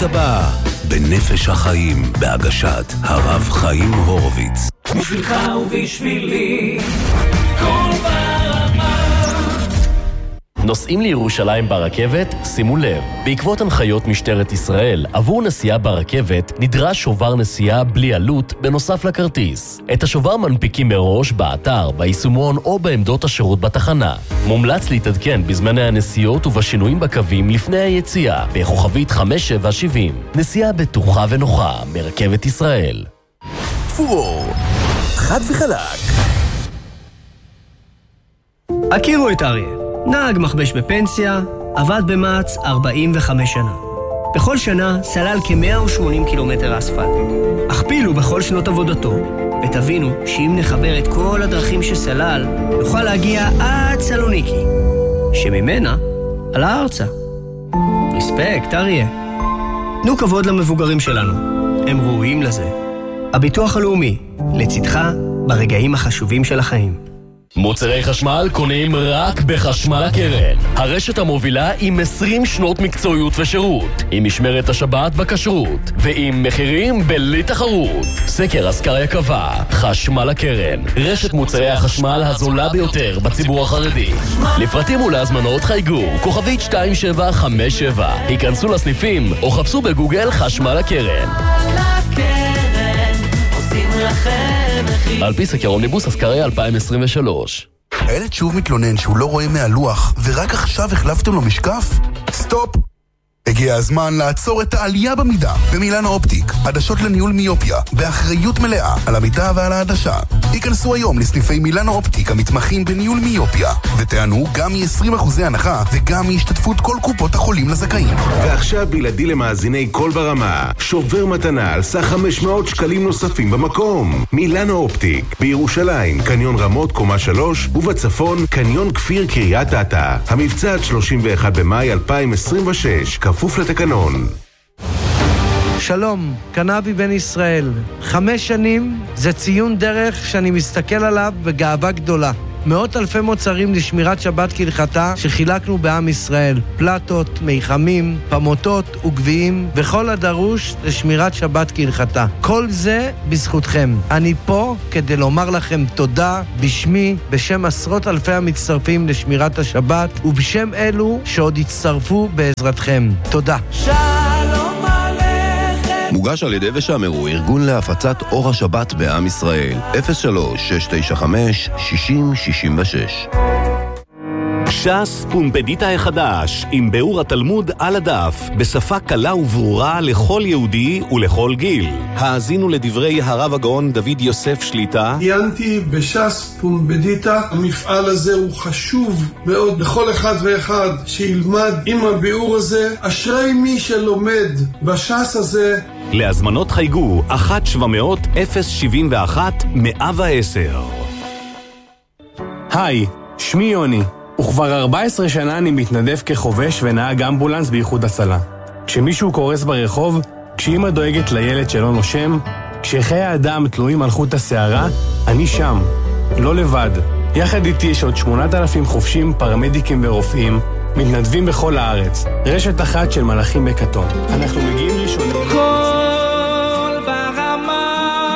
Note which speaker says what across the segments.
Speaker 1: התוכנית הבאה בנפש החיים, בהגשת הרב חיים הורוביץ.
Speaker 2: בשבילך ובשבילי כל ברמה.
Speaker 3: נוסעים לירושלים ברכבת? שימו לב, בעקבות הנחיות משטרת ישראל, עבור נסיעה ברכבת נדרש שובר נסיעה בלי עלות בנוסף לכרטיס. את השובר מנפיקים מראש באתר, ביישומון או בעמדות השירות בתחנה. מומלץ להתעדכן בזמני הנסיעות ובשינויים בקווים לפני היציאה, בכוכבית 5770. נסיעה בטוחה ונוחה מרכבת ישראל.
Speaker 1: פור, חד וחלק.
Speaker 4: הכירו את אריה. נהג מחבש בפנסיה, עבד במעץ 45 שנה. בכל שנה סלל כ-180 קילומטר אספלט. הכפילו בכל שנות עבודתו, ותבינו שאם נחבר את כל הדרכים שסלל, נוכל להגיע עד סלוניקי, שממנה על הארצה. רספקט, אריה. תנו כבוד למבוגרים שלנו, הם ראויים לזה. הביטוח הלאומי, לצדך ברגעים החשובים של החיים.
Speaker 3: מוצרי חשמל קונים רק בחשמל הקרן. הרשת המובילה עם 20 שנות מקצועיות ושירות, עם משמרת השבת בכשרות, ועם מחירים בלי תחרות. סקר אסקריה קבע, חשמל הקרן, רשת מוצרי החשמל הזולה ביותר בציבור החרדי. לפרטים ולהזמנות חייגו, כוכבית 2757. היכנסו לסניפים או חפשו בגוגל חשמל הקרן. על פי סקר אומניבוס אסקריה 2023.
Speaker 5: הילד שוב מתלונן שהוא לא רואה מהלוח, ורק עכשיו החלפתם לו משקף? סטופ! הגיע הזמן לעצור את העלייה במידה במילאנו אופטיק, עדשות לניהול מיופיה, באחריות מלאה על המידה ועל העדשה. היכנסו היום לסניפי מילאנו אופטיק המתמחים בניהול מיופיה, ותענו גם מ-20% הנחה וגם מהשתתפות כל קופות החולים לזכאים.
Speaker 6: ועכשיו בלעדי למאזיני כל ברמה, שובר מתנה על סך 500 שקלים נוספים במקום. מילאנו אופטיק, בירושלים, קניון רמות קומה 3, ובצפון, קניון כפיר קריית אתא. המבצע עד 31 במאי 2026, כפוף לתקנון.
Speaker 7: שלום, קנאבי בן ישראל. 5 שנים זה ציון דרך שאני מסתכל עליו בגאווה גדולה. מאות אלפי מוצרים לשמירת שבת כהלכתה שחילקנו בעם ישראל. פלטות, מיחמים, פמוטות וגביעים וכל הדרוש לשמירת שבת כהלכתה. כל זה בזכותכם. אני פה כדי לומר לכם תודה בשמי, בשם עשרות אלפי המצטרפים לשמירת השבת ובשם אלו שעוד יצטרפו בעזרתכם. תודה.
Speaker 1: מוגש על ידי ושמרו, ארגון להפצת אור השבת בעם ישראל. 03-695-6066.
Speaker 8: ש"ס פומפדיטה החדש, עם ביאור התלמוד על הדף, בשפה קלה וברורה לכל יהודי ולכל גיל. האזינו לדברי הרב הגאון דוד יוסף שליטה.
Speaker 9: עיינתי בש"ס פומפדיטה. המפעל הזה הוא חשוב מאוד לכל אחד ואחד שילמד עם הביאור הזה. אשרי מי שלומד בש"ס הזה.
Speaker 8: להזמנות חייגו 1-700-071-110.
Speaker 10: היי, שמי יוני. וכבר 14 שנה אני מתנדב כחובש ונהג אמבולנס באיחוד הצלה. כשמישהו קורס ברחוב, כשאמא דואגת לילד שלא נושם, כשחיי האדם תלויים על חוט השערה, אני שם, לא לבד. יחד איתי יש עוד 8,000 חובשים, פרמדיקים ורופאים, מתנדבים בכל הארץ. רשת אחת של מלאכים בכתום. אנחנו מגיעים ראשונים.
Speaker 2: כל ברמה.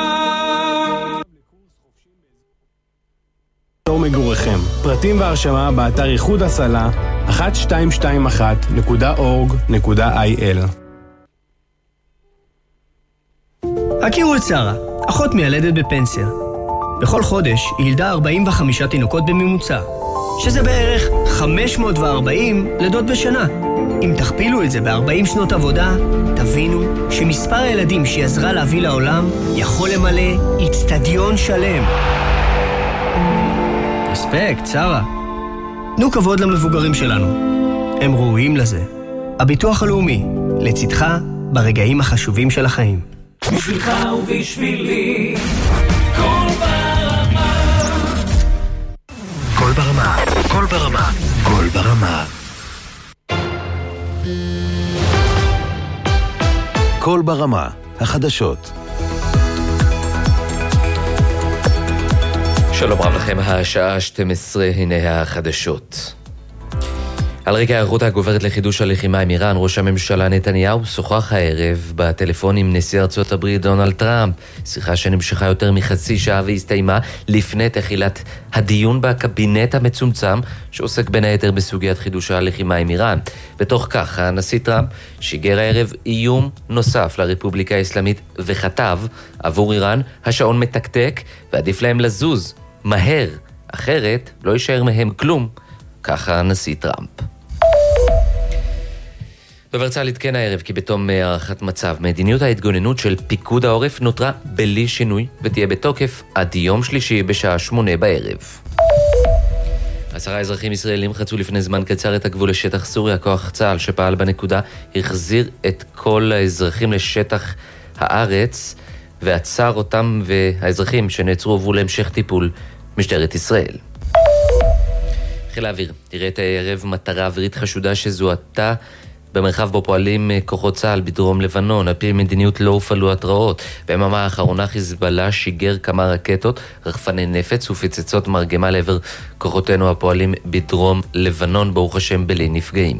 Speaker 10: מגוריכם. פרטים והרשמה באתר איחוד הצלה 1221.org.il.
Speaker 4: הכירו את שרה, אחות מיילדת בפנסיה. בכל חודש היא ילדה 45 תינוקות בממוצע, שזה בערך 540 לידות בשנה. אם תכפילו את זה ב-40 שנות עבודה, תבינו שמספר הילדים שהיא עזרה להביא לעולם יכול למלא אצטדיון שלם. רספקט, שרה. תנו כבוד למבוגרים שלנו, הם ראויים לזה. הביטוח הלאומי, לצדך ברגעים החשובים של החיים.
Speaker 2: בשבילך ובשבילי כל ברמה.
Speaker 1: כל ברמה, כל ברמה, כל ברמה. כל ברמה, החדשות.
Speaker 11: שלום רב לכם, השעה 12, הנה החדשות. על רקע ההיערכות הגוברת לחידוש הלחימה עם איראן, ראש הממשלה נתניהו שוחח הערב בטלפון עם נשיא ארצות הברית דונלד טראמפ. שיחה שנמשכה יותר מחצי שעה והסתיימה לפני תחילת הדיון בקבינט המצומצם שעוסק בין היתר בסוגיית חידוש הלחימה עם איראן. בתוך כך, הנשיא טראמפ שיגר הערב איום נוסף לרפובליקה האסלאמית וכתב, עבור איראן השעון מתקתק ועדיף להם לזוז מהר, אחרת לא יישאר מהם כלום. ככה הנשיא טראמפ. דובר צה"ל עדכן הערב כי בתום הערכת מצב, מדיניות ההתגוננות של פיקוד העורף נותרה בלי שינוי ותהיה בתוקף עד יום שלישי בשעה 8 בערב. 10 אזרחים ישראלים חצו לפני זמן קצר את הגבול לשטח סוריה. כוח צה"ל שפעל בנקודה החזיר את כל האזרחים לשטח הארץ ועצר אותם, והאזרחים שנעצרו עברו להמשך טיפול משטרת ישראל. חיל האוויר תראה את הערב מטרה אווירית חשודה שזוהתה במרחב בו פועלים כוחות צה"ל בדרום לבנון. על פי מדיניות לא הופעלו התראות. ביממה האחרונה חיזבאללה שיגר כמה רקטות, רחפני נפץ ופצצות מרגמה לעבר כוחותינו הפועלים בדרום לבנון, ברוך השם בלי נפגעים.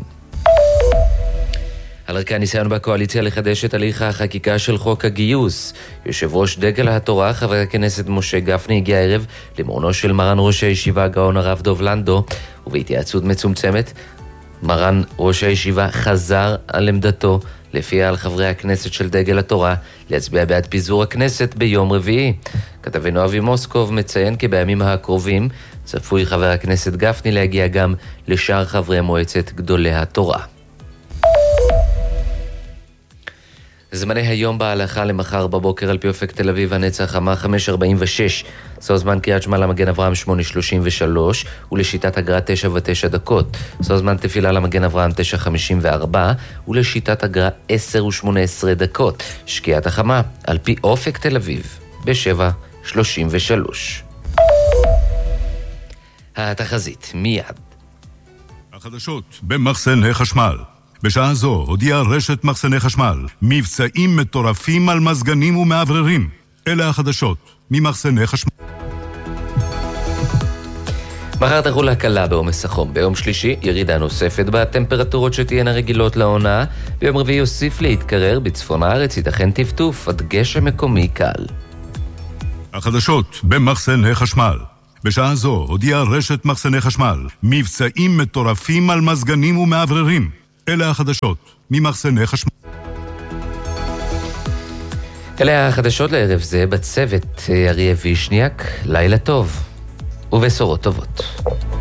Speaker 11: על רקע הניסיון בקואליציה לחדש את הליך החקיקה של חוק הגיוס, יושב ראש דגל התורה, חבר הכנסת משה גפני, הגיע הערב למעונו של מרן ראש הישיבה הגאון הרב דוב לנדו, ובהתייעצות מצומצמת מרן ראש הישיבה חזר על עמדתו לפיה על חברי הכנסת של דגל התורה להצביע בעד פיזור הכנסת ביום רביעי. כתבנו אבי מוסקוב מציין כי בימים הקרובים צפוי חבר הכנסת גפני להגיע גם לשאר חברי מועצת גדולי התורה. זמני היום בהלכה למחר בבוקר על פי אופק תל אביב הנצח חמה 5:46, סוף זמן קריאת שמע למגן אברהם 8:33 ולשיטת הגר"א 9:09. סוף זמן תפילה למגן אברהם 9:54 ולשיטת הגר"א 10:18. שקיעת החמה על פי אופק תל אביב ב-7:33. התחזית מיד.
Speaker 12: החדשות במחסני חשמל. בשעה זו הודיעה רשת מחסני חשמל מבצעים מטורפים על מזגנים ומעבררים. אלה החדשות ממחסני חשמל.
Speaker 11: מחר תחול הקלה בעומס החום. ביום שלישי ירידה נוספת בטמפרטורות שתהיינה רגילות לעונה. ביום רביעי יוסיף להתקרר. בצפון הארץ ייתכן טפטוף עד גשם מקומי קל.
Speaker 12: החדשות במחסני חשמל. בשעה זו הודיעה רשת מחסני חשמל מבצעים מטורפים על מזגנים ומעבררים. אלה החדשות ממחסני חשמל.
Speaker 11: אלה החדשות לערב זה, בצוות אריה וישניאק. לילה טוב ובשורות טובות.